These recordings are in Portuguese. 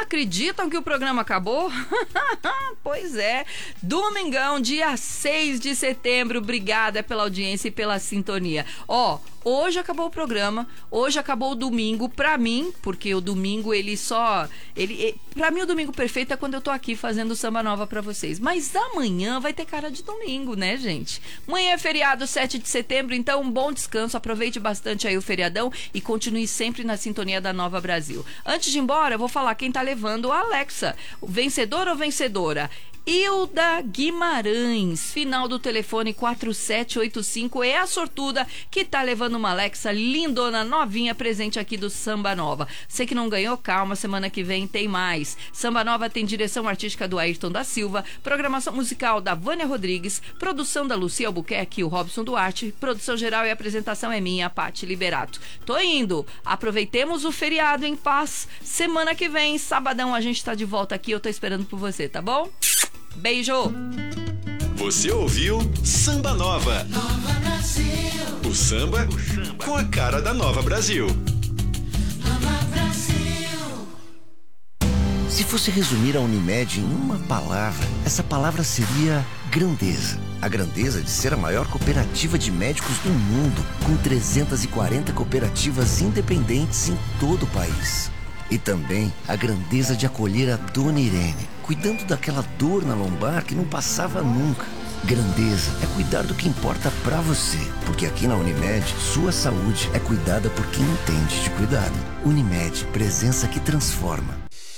acreditam que o programa acabou? Pois é, domingão, dia 6 de setembro. Obrigada pela audiência e pela sintonia. Hoje acabou o programa, hoje acabou o domingo, pra mim, porque o domingo pra mim o domingo perfeito é quando eu tô aqui fazendo Samba Nova pra vocês. Mas amanhã vai ter cara de domingo, né, gente? Amanhã é feriado, 7 de setembro, então um bom descanso, aproveite bastante aí o feriadão e continue sempre na sintonia da Nova Brasil. Antes de ir embora, eu vou falar quem tá levando a Alexa, vencedor ou vencedora? Hilda Guimarães, final do telefone 4785, é a sortuda que tá levando uma Alexa lindona, novinha, presente aqui do Samba Nova. Você que não ganhou, calma, semana que vem tem mais. Samba Nova tem direção artística do Ayrton da Silva, programação musical da Vânia Rodrigues, produção da Lucia Albuquerque e o Robson Duarte, produção geral e apresentação é minha, Paty Liberato. Tô indo, aproveitemos o feriado em paz, semana que vem, sabadão, a gente tá de volta aqui, eu tô esperando por você, tá bom? Beijo! Você ouviu Samba Nova. Nova Brasil. O samba com a cara da Nova Brasil. Nova Brasil. Se fosse resumir a Unimed em uma palavra, essa palavra seria grandeza. A grandeza de ser a maior cooperativa de médicos do mundo, com 340 cooperativas independentes em todo o país. E também a grandeza de acolher a Dona Irene, cuidando daquela dor na lombar que não passava nunca. Grandeza é cuidar do que importa pra você, porque aqui na Unimed, sua saúde é cuidada por quem entende de cuidado. Unimed, presença que transforma.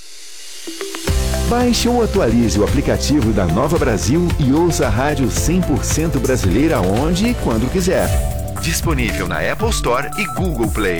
Baixe ou atualize o aplicativo da Nova Brasil e ouça a rádio 100% brasileira onde e quando quiser. Disponível na Apple Store e Google Play.